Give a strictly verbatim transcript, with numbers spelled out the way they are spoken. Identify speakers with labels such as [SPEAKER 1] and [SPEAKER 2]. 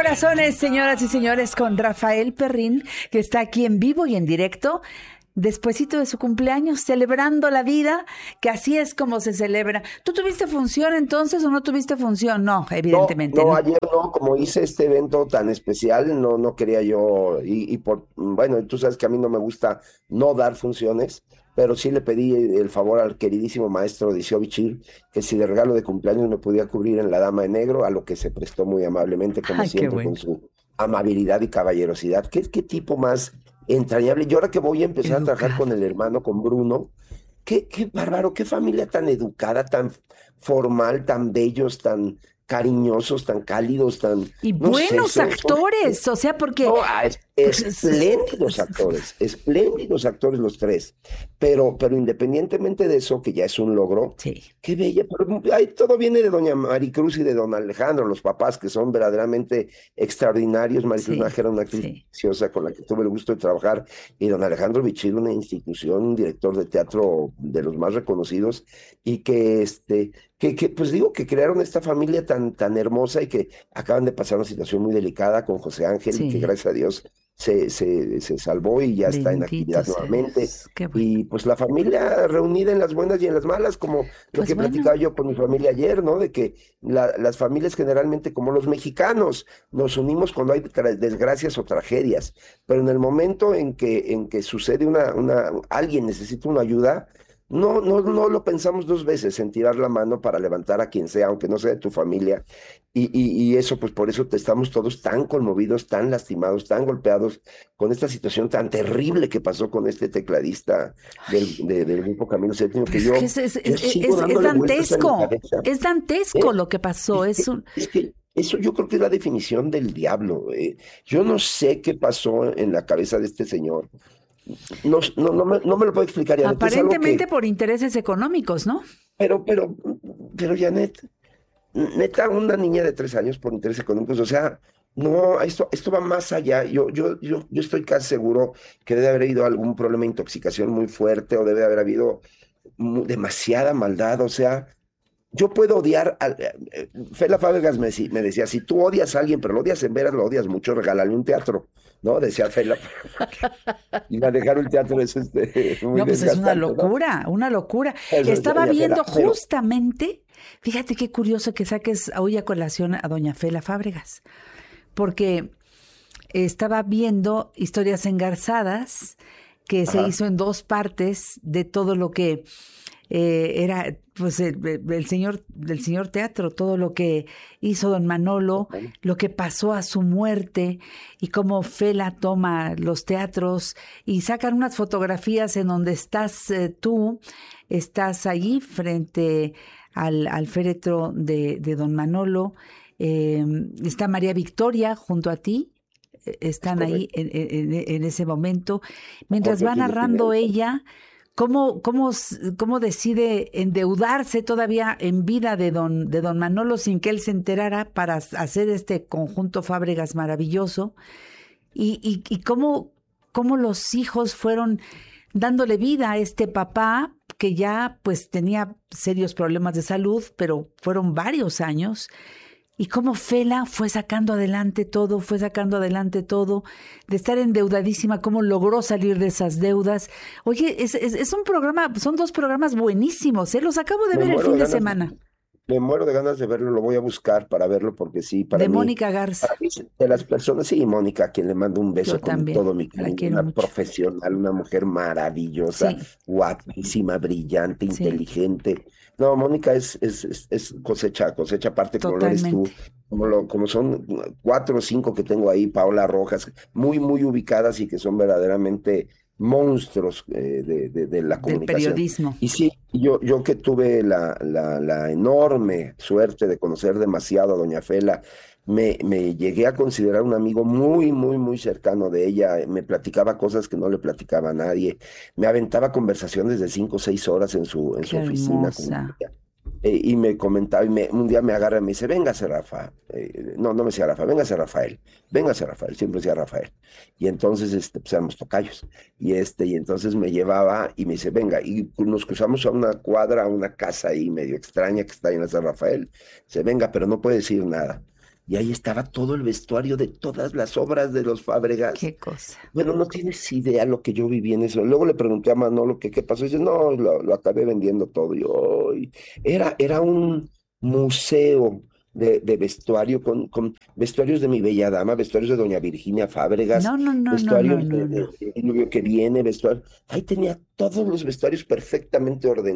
[SPEAKER 1] corazones, señoras y señores, con Rafael Perrín, que está aquí en vivo y en directo, despuesito de su cumpleaños, celebrando la vida, que así es como se celebra. ¿Tú tuviste función entonces o no tuviste función? No, evidentemente
[SPEAKER 2] No, no,
[SPEAKER 1] no.
[SPEAKER 2] ayer no, como hice este evento tan especial, no, no quería yo, y, y por, bueno, tú sabes que a mí no me gusta no dar funciones, pero sí le pedí el favor al queridísimo maestro Odiseo Bichir, que si de regalo de cumpleaños me podía cubrir en la Dama de Negro, a lo que se prestó muy amablemente, como
[SPEAKER 1] Ay, qué
[SPEAKER 2] siempre,
[SPEAKER 1] bueno.
[SPEAKER 2] con su amabilidad y caballerosidad. ¿Qué, qué tipo más entrañable? Y ahora que voy a empezar a trabajar
[SPEAKER 1] Educado.
[SPEAKER 2] con el hermano, con Bruno, qué, qué bárbaro, qué familia tan educada, tan formal, tan bellos, tan cariñosos, tan cálidos, tan,
[SPEAKER 1] Y
[SPEAKER 2] no sé,
[SPEAKER 1] buenos
[SPEAKER 2] son, son,
[SPEAKER 1] actores, o sea, porque
[SPEAKER 2] no, ah, es-
[SPEAKER 1] pues, es- es-
[SPEAKER 2] espléndidos
[SPEAKER 1] es-
[SPEAKER 2] actores, espléndidos actores los tres, pero, pero independientemente de eso, que ya es un logro,
[SPEAKER 1] sí,
[SPEAKER 2] qué bella, pero ahí todo viene de doña Maricruz y de don Alejandro, los papás que son verdaderamente extraordinarios. Maricruz
[SPEAKER 1] sí,
[SPEAKER 2] Nájera, una actriz
[SPEAKER 1] sí.
[SPEAKER 2] preciosa con la que tuve el gusto de trabajar, y don Alejandro Bichir, una institución, un director de teatro de los más reconocidos, y que este, que, que pues digo que crearon esta familia tan, tan hermosa, y que acaban de pasar una situación muy delicada con José Ángel, y que
[SPEAKER 1] Sí,
[SPEAKER 2] gracias a Dios se, se, se salvó y ya está en
[SPEAKER 1] bendito
[SPEAKER 2] actividad
[SPEAKER 1] sea
[SPEAKER 2] nuevamente.
[SPEAKER 1] Dios, qué bueno.
[SPEAKER 2] Y pues la familia reunida en las buenas y en las malas, como lo
[SPEAKER 1] Pues
[SPEAKER 2] que
[SPEAKER 1] bueno,
[SPEAKER 2] platicaba yo con mi familia ayer, ¿no? De que la- las familias generalmente, como los mexicanos, nos unimos cuando hay tra- desgracias o tragedias, pero en el momento en que, en que sucede una, una, alguien necesita una ayuda, no, no, no lo pensamos dos veces en tirar la mano para levantar a quien sea, aunque no sea de tu familia. Y, y, y eso, pues por eso te estamos todos tan conmovidos, tan lastimados, tan golpeados con esta situación tan terrible que pasó con este tecladista del, de- del grupo Camilo Séptimo,
[SPEAKER 1] pero
[SPEAKER 2] que
[SPEAKER 1] es que
[SPEAKER 2] yo,
[SPEAKER 1] es, es,
[SPEAKER 2] yo
[SPEAKER 1] es,
[SPEAKER 2] sigo
[SPEAKER 1] es- es
[SPEAKER 2] dándole vueltas en la
[SPEAKER 1] dantesco,
[SPEAKER 2] cabeza.
[SPEAKER 1] es dantesco
[SPEAKER 2] ¿Eh?
[SPEAKER 1] lo que pasó,
[SPEAKER 2] Es
[SPEAKER 1] es
[SPEAKER 2] que,
[SPEAKER 1] un...
[SPEAKER 2] es que eso yo creo que es la definición del diablo. eh. Yo no sé qué pasó en la cabeza de este señor. No, no, no me, no me lo puedo explicar, Janet. Es algo
[SPEAKER 1] Aparentemente
[SPEAKER 2] que,
[SPEAKER 1] por intereses económicos, ¿no?
[SPEAKER 2] pero, pero, pero, Janet, neta, una niña de tres años por intereses económicos, o sea, no, esto, esto va más allá. Yo, yo, yo, yo estoy casi seguro que debe haber habido algún problema de intoxicación muy fuerte, o debe haber habido mu- demasiada maldad. O sea, yo puedo odiar a eh, eh, Fela Fábregas me, decí- me decía, si tú odias a alguien, pero lo odias en veras, lo odias mucho, regálale un teatro, ¿no? Decía Fela, porque y manejar un teatro es este, muy
[SPEAKER 1] No, pues es una
[SPEAKER 2] desgastante, ¿no?
[SPEAKER 1] locura, una locura.
[SPEAKER 2] Eso decía
[SPEAKER 1] Estaba
[SPEAKER 2] doña
[SPEAKER 1] viendo
[SPEAKER 2] Fela, pero
[SPEAKER 1] justamente, fíjate qué curioso que saques hoy a colación a doña Fela Fábregas, porque estaba viendo Historias Engarzadas, que se
[SPEAKER 2] ajá,
[SPEAKER 1] hizo en dos partes de todo lo que eh, era pues el, el señor del señor teatro, todo lo que hizo don Manolo,
[SPEAKER 2] ajá,
[SPEAKER 1] lo que pasó a su muerte y cómo Fela toma los teatros y sacan unas fotografías en donde estás eh, tú, estás allí frente al, al féretro de, de don Manolo, eh, está María Victoria junto a ti, eh,
[SPEAKER 2] es
[SPEAKER 1] están ahí
[SPEAKER 2] correcto.
[SPEAKER 1] en, en- en ese momento, mientras
[SPEAKER 2] Jorge
[SPEAKER 1] va
[SPEAKER 2] Ortiz de
[SPEAKER 1] narrando
[SPEAKER 2] Pineda.
[SPEAKER 1] ella cómo, cómo, s- cómo decide endeudarse todavía en vida de don, de don Manolo sin que él se enterara para s- hacer este conjunto Fábregas maravilloso y, y, y cómo, cómo los hijos fueron dándole vida a este papá que ya pues tenía serios problemas de salud, pero fueron varios años y cómo Fela fue sacando adelante todo, fue sacando adelante todo, de estar endeudadísima, cómo logró salir de esas deudas. Oye, es, es, es un programa, son dos programas buenísimos, ¿eh? Los acabo de
[SPEAKER 2] Me
[SPEAKER 1] ver el
[SPEAKER 2] muero
[SPEAKER 1] fin
[SPEAKER 2] de
[SPEAKER 1] de
[SPEAKER 2] ganas,
[SPEAKER 1] semana,
[SPEAKER 2] me muero de ganas de verlo, lo voy a buscar para verlo, porque sí, para
[SPEAKER 1] de
[SPEAKER 2] mí,
[SPEAKER 1] Mónica Garza.
[SPEAKER 2] para mí, de las personas, sí, Mónica, a quien le mando un
[SPEAKER 1] Yo
[SPEAKER 2] beso con
[SPEAKER 1] también,
[SPEAKER 2] todo mi
[SPEAKER 1] la
[SPEAKER 2] cariño,
[SPEAKER 1] quiero
[SPEAKER 2] una
[SPEAKER 1] mucho.
[SPEAKER 2] profesional, una mujer maravillosa,
[SPEAKER 1] Sí,
[SPEAKER 2] guapísima, brillante,
[SPEAKER 1] sí,
[SPEAKER 2] inteligente. No, Mónica es, es, es, es cosecha, cosecha aparte, como lo eres
[SPEAKER 1] totalmente.
[SPEAKER 2] tú, como, lo, como son cuatro o cinco que tengo ahí, Paola Rojas, muy, muy ubicadas, y que son verdaderamente monstruos eh, de, de, de la
[SPEAKER 1] Del
[SPEAKER 2] comunicación.
[SPEAKER 1] periodismo.
[SPEAKER 2] Y sí, yo, yo que tuve la, la, la enorme suerte de conocer demasiado a doña Fela, me, me llegué a considerar un amigo muy, muy, muy cercano de ella. Me platicaba cosas que no le platicaba a nadie. Me aventaba conversaciones de cinco o seis horas en su, en
[SPEAKER 1] Qué
[SPEAKER 2] su oficina con
[SPEAKER 1] hermosa.
[SPEAKER 2] ella. Eh, y me comentaba, y me, un día me agarra y me dice, véngase, Rafa. Eh, no, no me decía Rafa, véngase, Rafael. Véngase, Rafael, siempre decía Rafael. Y entonces, este, pues éramos tocayos. Y este, y entonces me llevaba y me dice, venga, y nos cruzamos a una cuadra, a una casa ahí medio extraña que está ahí en la San Rafael. Dice, venga, pero no puede decir nada. y ahí estaba todo el vestuario de todas las obras de los Fábregas.
[SPEAKER 1] Qué cosa.
[SPEAKER 2] Bueno, no tienes idea lo que yo viví en eso. Luego le pregunté a Manolo que qué pasó. Y dice, no, lo, lo acabé vendiendo todo. Y yo, "Ay". era, era un museo de, de vestuario con, con vestuarios de mi bella dama, vestuarios de doña Virginia Fábregas,
[SPEAKER 1] No, no, no, no, no,
[SPEAKER 2] vestuarios
[SPEAKER 1] no,
[SPEAKER 2] de, de,
[SPEAKER 1] no.
[SPEAKER 2] de Diluvio que viene, vestuarios. Ahí tenía todos los vestuarios perfectamente ordenados.